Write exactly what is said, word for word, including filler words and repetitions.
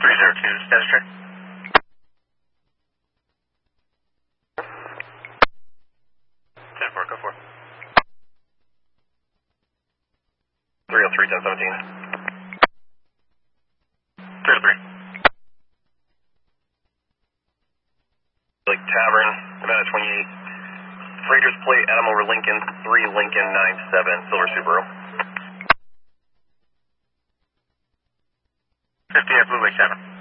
three zero two, status check. ten four, go for it. three oh three, ten seventeen. three oh three. Lake Tavern, Nevada twenty-eight. Freighters plate, Adam over Lincoln, three Lincoln nine seven, Silver Subaru. fifty at Blue Lake Tavern.